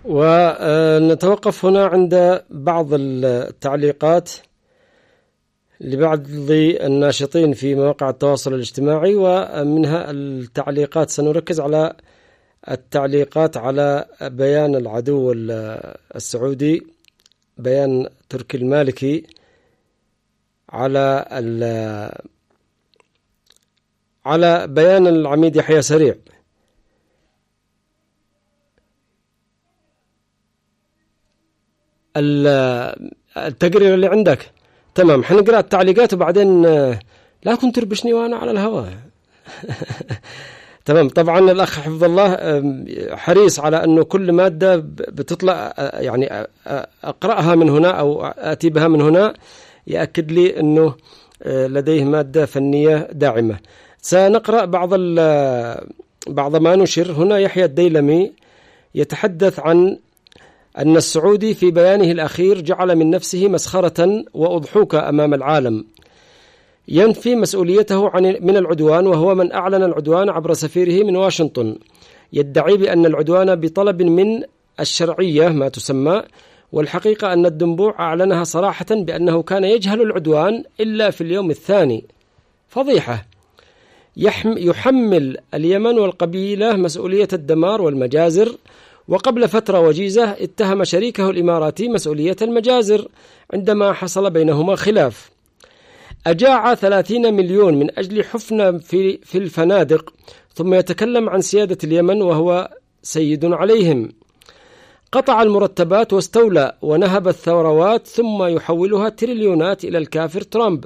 ونتوقف هنا عند بعض التعليقات لبعض الناشطين في مواقع التواصل الاجتماعي، ومنها التعليقات سنركز على التعليقات على بيان العدو السعودي، بيان تركي المالكي على بيان العميد يحيى سريع. التقرير اللي عندك تمام، حنقرأ التعليقات وبعدين لا كنت تربشني وأنا على الهواء. تمام. طبعا الأخ حفظ الله حريص على أنه كل مادة بتطلع يعني أقرأها من هنا أو أتي بها من هنا، يأكد لي أنه لديه مادة فنية داعمة. سنقرأ بعض ما نشر هنا. يحيى الديلمي يتحدث عن أن السعودي في بيانه الأخير جعل من نفسه مسخرة وأضحوكة أمام العالم، ينفي مسؤوليته من العدوان، وهو من أعلن العدوان عبر سفيره من واشنطن، يدعي بأن العدوان بطلب من الشرعية ما تسمى، والحقيقة أن الدنبوع أعلنها صراحة بأنه كان يجهل العدوان إلا في اليوم الثاني. فضيحة. يحمل اليمن والقبيلة مسؤولية الدمار والمجازر، وقبل فترة وجيزة اتهم شريكه الإماراتي مسؤولية المجازر عندما حصل بينهما خلاف. أجاع 30 مليون من أجل حفنة في الفنادق، ثم يتكلم عن سيادة اليمن وهو سيد عليهم. قطع المرتبات واستولى ونهب الثروات، ثم يحولها تريليونات إلى الكافر ترامب.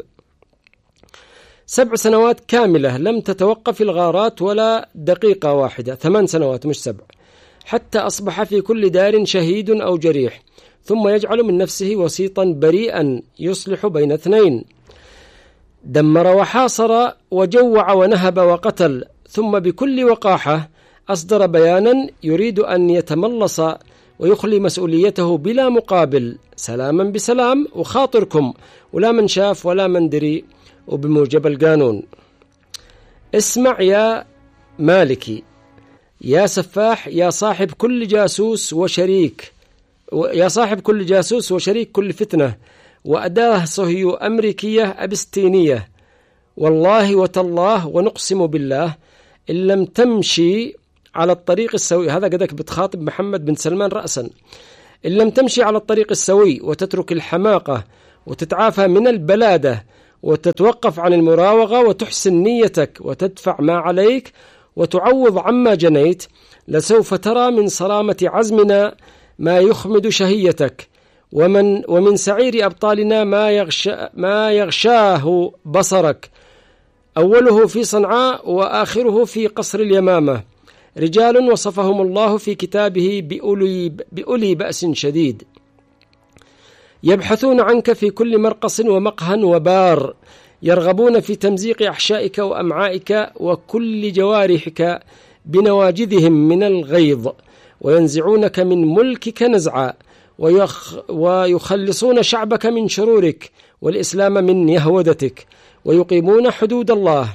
7 سنوات كاملة لم تتوقف الغارات ولا دقيقة واحدة، 8 سنوات مش 7، حتى أصبح في كل دار شهيد أو جريح، ثم يجعل من نفسه وسيطا بريئا يصلح بين اثنين. دمر وحاصر وجوع ونهب وقتل، ثم بكل وقاحة أصدر بيانا يريد أن يتملص ويخلي مسؤوليته بلا مقابل، سلاما بسلام وخاطركم، ولا من شاف ولا من دري، وبموجب القانون. اسمع يا مالكي، يا سفاح، يا صاحب كل جاسوس وشريك، يا صاحب كل جاسوس وشريك كل فتنة وأداة صهيو أمريكية أبستينية، والله وتالله ونقسم بالله إن لم تمشي على الطريق السوي، هذا قدك بتخاطب محمد بن سلمان رأسا، إن لم تمشي على الطريق السوي وتترك الحماقة وتتعافى من البلادة وتتوقف عن المراوغة وتحسن نيتك وتدفع ما عليك وتعوض عما جنيت، لسوف ترى من صرامة عزمنا ما يخمد شهيتك، ومن سعير أبطالنا ما يغشاه بصرك، أوله في صنعاء وآخره في قصر اليمامة، رجال وصفهم الله في كتابه بأولي بأس شديد، يبحثون عنك في كل مرقص ومقهى وبار، يرغبون في تمزيق أحشائك وأمعائك وكل جوارحك بنواجذهم من الغيظ، وينزعونك من ملكك نزعا، ويخلصون شعبك من شرورك والإسلام من يهودتك، ويقيمون حدود الله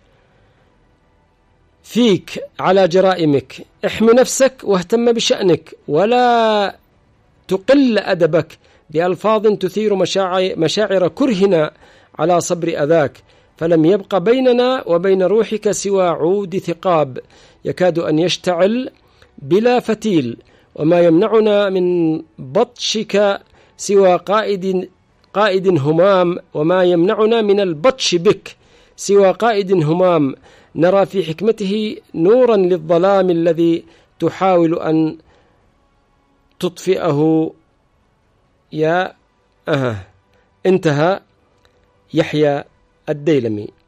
فيك على جرائمك. احمي نفسك واهتم بشأنك، ولا تقل أدبك بألفاظ تثير مشاعر كرهنا على صبر أذاك، فلم يبق بيننا وبين روحك سوى عود ثقاب يكاد أن يشتعل بلا فتيل، وما يمنعنا من بطشك سوى قائد همام، وما يمنعنا من البطش بك سوى قائد همام، نرى في حكمته نورا للظلام الذي تحاول أن تطفئه. انتهى يحيى الديلمي.